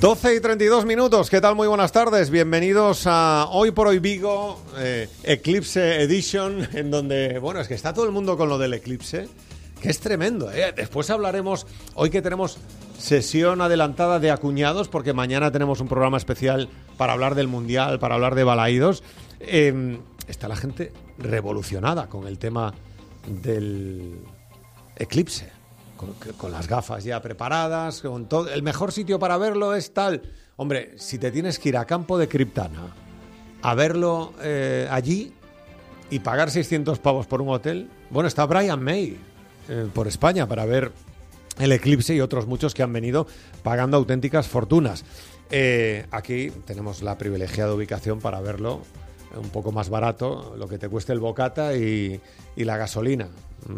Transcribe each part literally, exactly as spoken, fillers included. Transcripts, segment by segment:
doce y treinta y dos minutos, ¿qué tal? Muy buenas tardes, bienvenidos a Hoy por Hoy Vigo, eh, Eclipse Edition, en donde, bueno, es que está todo el mundo con lo del eclipse, que es tremendo, ¿eh? Después hablaremos, hoy que tenemos sesión adelantada de acuñados, porque mañana tenemos un programa especial para hablar del Mundial, para hablar de balaídos, eh, está la gente revolucionada con el tema del eclipse. Con, con las gafas ya preparadas, con todo. El mejor sitio para verlo es tal. Hombre, si te tienes que ir a Campo de Criptana a verlo eh, allí y pagar seiscientos pavos por un hotel, bueno, está Brian May eh, por España para ver el eclipse y otros muchos que han venido pagando auténticas fortunas. Eh, aquí tenemos la privilegiada ubicación para verlo un poco más barato, lo que te cueste el bocata y, y la gasolina,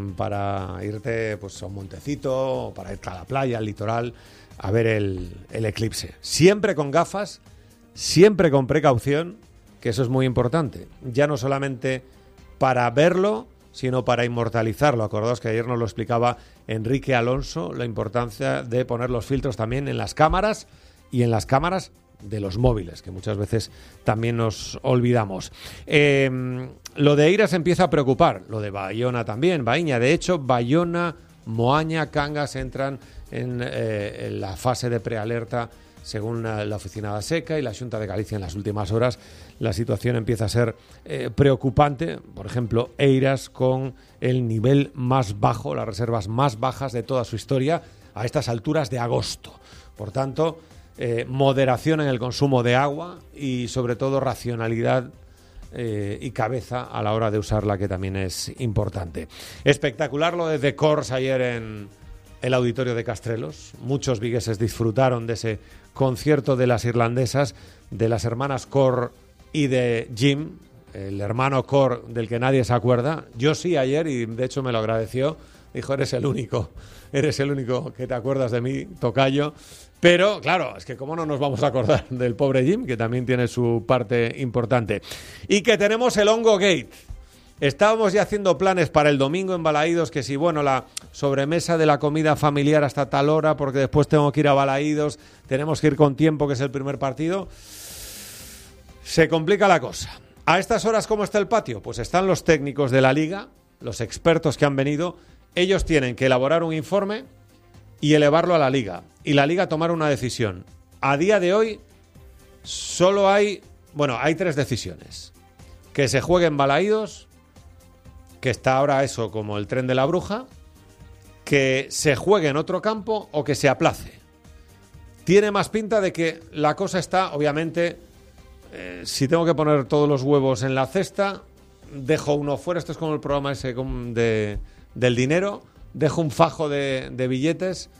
para irte pues a un montecito, para irte a la playa, al litoral, a ver el, el eclipse. Siempre con gafas, siempre con precaución, que eso es muy importante. Ya no solamente para verlo, sino para inmortalizarlo. Acordaos que ayer nos lo explicaba Enrique Alonso, la importancia de poner los filtros también en las cámaras y en las cámaras de los móviles, que muchas veces también nos olvidamos. Eh, lo de Eiras empieza a preocupar, lo de Bayona también, Baíña. De hecho, Bayona, Moaña, Cangas entran en, eh, en la fase de prealerta según la, la Oficina da Seca y la Xunta de Galicia. En las últimas horas la situación empieza a ser eh, preocupante. Por ejemplo, Eiras con el nivel más bajo, las reservas más bajas de toda su historia a estas alturas de agosto. Por tanto, Eh, moderación en el consumo de agua y sobre todo racionalidad eh, y cabeza a la hora de usarla, que también es importante. Espectacular lo de The Corrs ayer en el auditorio de Castrelos. Muchos vigueses disfrutaron de ese concierto de las irlandesas, de las hermanas Corr y de Jim, el hermano Corr del que nadie se acuerda. Yo sí ayer, y de hecho me lo agradeció. Dijo, eres el único, eres el único que te acuerdas de mí, tocayo. Pero, claro, es que cómo no nos vamos a acordar del pobre Jim, que también tiene su parte importante. Y que tenemos el Hongo Gate. Estábamos ya haciendo planes para el domingo en Balaídos, que si, bueno, la sobremesa de la comida familiar hasta tal hora, porque después tengo que ir a Balaídos, tenemos que ir con tiempo, que es el primer partido. Se complica la cosa. ¿A estas horas cómo está el patio? Pues están los técnicos de la Liga, los expertos que han venido. Ellos tienen que elaborar un informe y elevarlo a la Liga. Y la Liga tomar una decisión. A día de hoy solo hay, bueno, hay tres decisiones. Que se juegue en Balaídos, que está ahora eso como el tren de la bruja, que se juegue en otro campo o que se aplace. Tiene más pinta de que la cosa está, obviamente, eh, si tengo que poner todos los huevos en la cesta, dejo uno fuera. Esto es como el programa ese de, del dinero. Dejo un fajo de, de billetes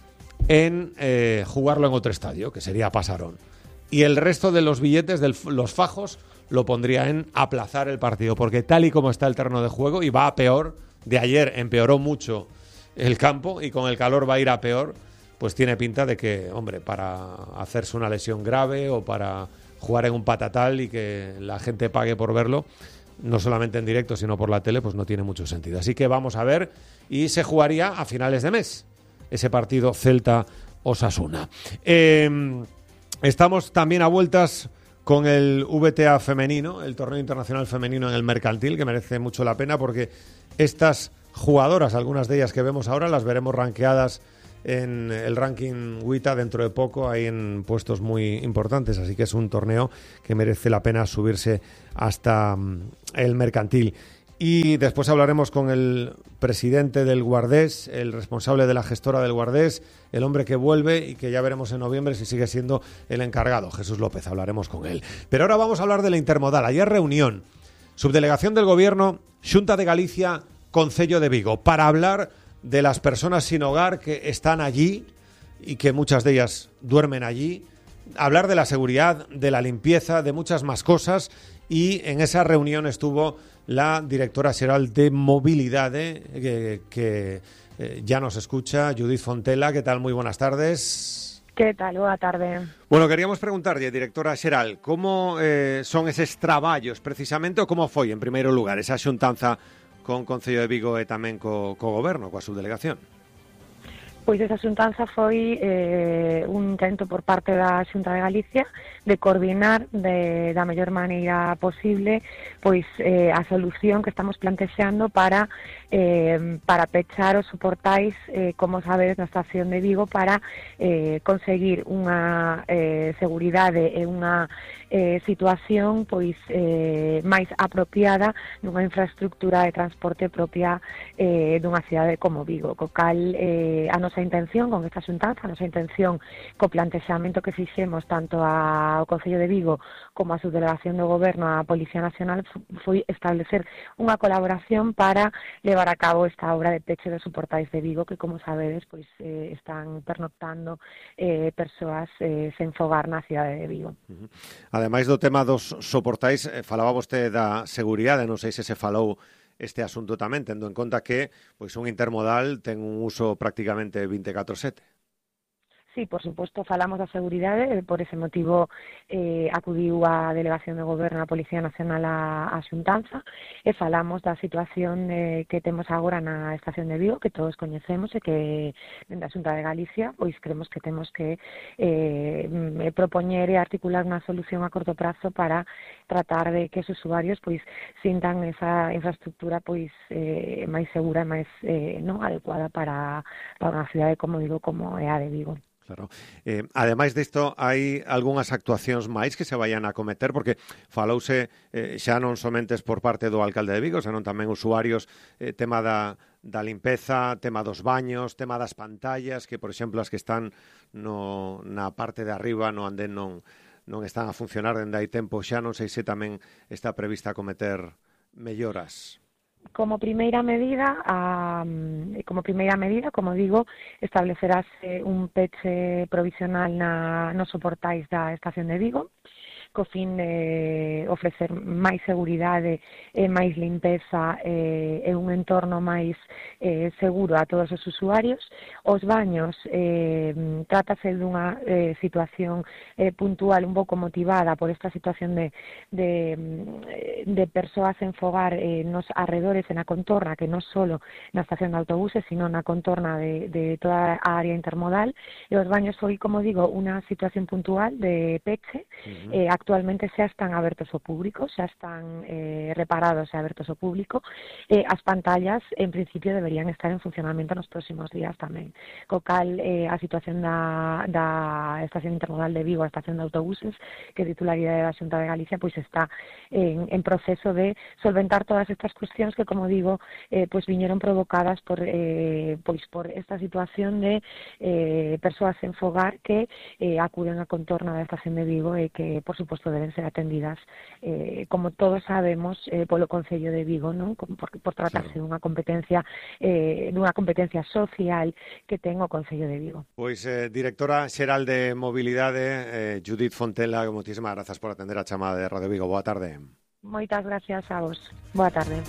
en eh, jugarlo en otro estadio, que sería Pasarón. Y el resto de los billetes, de los fajos, lo pondría en aplazar el partido, porque tal y como está el terreno de juego, y va a peor, de ayer empeoró mucho el campo, y con el calor va a ir a peor, pues tiene pinta de que, hombre, para hacerse una lesión grave o para jugar en un patatal y que la gente pague por verlo, no solamente en directo, sino por la tele, pues no tiene mucho sentido. Así que vamos a ver, y se jugaría a finales de mes, ese partido Celta-Osasuna. Eh, estamos también a vueltas con el V T A femenino, el torneo internacional femenino en el Mercantil, que merece mucho la pena, porque estas jugadoras, algunas de ellas que vemos ahora, las veremos rankeadas en el ranking W I T A dentro de poco, ahí en puestos muy importantes, así que es un torneo que merece la pena subirse hasta um, el Mercantil. Y después hablaremos con el presidente del Guardés, el responsable de la gestora del Guardés, el hombre que vuelve y que ya veremos en noviembre si sigue siendo el encargado, Jesús López, hablaremos con él. Pero ahora vamos a hablar de la intermodal. Ayer reunión, subdelegación del Gobierno, Xunta de Galicia, Concello de Vigo, para hablar de las personas sin hogar que están allí y que muchas de ellas duermen allí, hablar de la seguridad, de la limpieza, de muchas más cosas. Y en esa reunión estuvo la directora xeral de Movilidad, eh, que, que eh, ya nos escucha, Judith Fontela. ¿Qué tal? Muy buenas tardes. ¿Qué tal? Buenas tardes. Bueno, queríamos preguntarle, directora xeral, como eh, son eses traballos precisamente, ou como foi, en primeiro lugar, esa xuntanza con Concello de Vigo e tamén co, co Goberno, coa subdelegación? Pois esa xuntanza foi eh, un intento por parte da Xunta de Galicia de coordinar de, da mellor maneira posible pois eh, a solución que estamos plantexando para eh, para pechar os soportais, eh, como sabedes, na estación de Vigo para eh, conseguir unha eh, seguridade e unha eh, situación pois eh, máis apropiada nunha infraestructura de transporte propia eh, dunha cidade como Vigo, co cal eh, a nosa intención con esta xuntanza, a nosa intención co plantexamento que fixemos tanto ao Concello de Vigo como a subdelegación do Goberno á Policía Nacional foi establecer unha colaboración para levar a cabo esta obra de peche dos soportais de Vigo que, como sabedes, pois eh, están pernoctando eh, persoas eh, sen fogar na cidade de Vigo. Uh-huh. Ademais do tema dos soportais, eh, falaba vostede da seguridade, non sei se se falou este asunto tamén, tendo en conta que pois un intermodal ten un uso prácticamente vinte e catro sete. Sí, por suposto, falamos da seguridade, por ese motivo eh, acudiu a Delegación de Goberno a Policía Nacional a, a xuntanza e falamos da situación eh, que temos agora na estación de Vigo, que todos coñecemos e que dende a Xunta de Galicia pois creemos que temos que eh, propoñer e articular unha solución a corto prazo para tratar de que os usuarios pois sintan esa infraestructura pois eh, máis segura e máis eh, non adecuada para, para unha cidade, como digo, como é a de Vigo. Claro. Eh, ademais disto, hai algunhas actuacións máis que se vayan a cometer, porque falouse eh, xa non somentes por parte do alcalde de Vigo, senón tamén usuarios, eh, tema da, da limpeza, tema dos baños, tema das pantallas, que, por exemplo, as que están no, na parte de arriba no andén non, non están a funcionar dende hai tempo xa, non sei se tamén está prevista cometer melloras. Como primeira medida, a, como primeira medida, como digo, establecerase un peche provisional na, nos soportais da estación de Vigo, co fin de ofrecer máis seguridade e máis limpeza e, e un entorno máis eh, seguro a todos os usuarios. Os baños eh, trátase dunha eh, situación eh, puntual un pouco motivada por esta situación de, de, de persoas en fogar eh, nos arredores e na contorna, que non só na estación de autobuses, sino na contorna de, de toda a área intermodal. E os baños foi, como digo, unha situación puntual de peche. Uh-huh. eh, Actualmente xa están abertos ao público, xa están eh, reparados e abertos ao público. Eh, as pantallas, en principio, deberían estar en funcionamento nos próximos días tamén. Co cal, eh, a situación da, da estación intermodal de Vigo, a estación de autobuses, que é titularidade da Xunta de Galicia, pois está en, en proceso de solventar todas estas cuestións que, como digo, eh, pois viñeron provocadas por, eh, pois por esta situación de eh, persoas en fogar que eh, acuden a contorna da estación de Vigo e que, por suposto, deben ser atendidas, eh, como todos sabemos, eh, polo Concello de Vigo, non? Por, por tratarse claro. dunha competencia eh, dunha competencia social que ten o Concello de Vigo. Pois, eh, directora xeral de Mobilidade, eh, Judith Fontela, moitísimas grazas por atender a chamada de Radio Vigo. Boa tarde. Moitas gracias a vos. Boa tarde.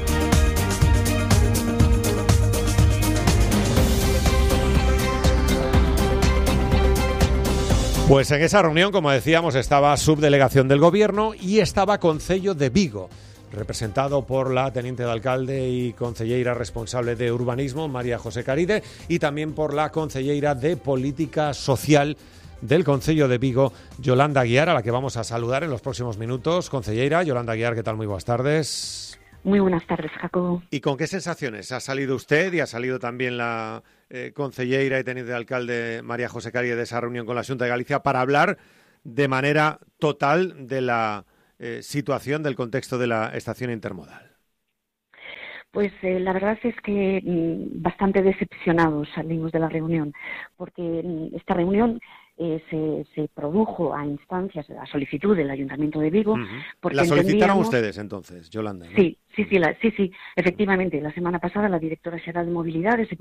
Pues en esa reunión, como decíamos, estaba subdelegación del Gobierno y estaba Concello de Vigo, representado por la teniente de alcalde y concelleira responsable de urbanismo, María José Caride, y también por la concelleira de política social del Concello de Vigo, Yolanda Aguiar, a la que vamos a saludar en los próximos minutos. Concelleira, Yolanda Aguiar, ¿qué tal? Muy buenas tardes. Muy buenas tardes, Jacobo. ¿Y con qué sensaciones ha salido usted y ha salido también la eh, concelleira y teniente de alcalde María José Caride de esa reunión con la Xunta de Galicia para hablar de manera total de la eh, situación, del contexto de la estación intermodal? Pues eh, la verdad es que mm, bastante decepcionados salimos de la reunión, porque mm, esta reunión eh, se, se produjo a instancias, a solicitud del Ayuntamiento de Vigo. Uh-huh. Porque ¿La solicitaron ustedes entonces, Yolanda, ¿no? Sí, sí, sí, la, sí, sí, efectivamente. La semana pasada la directora xeral de Mobilidade se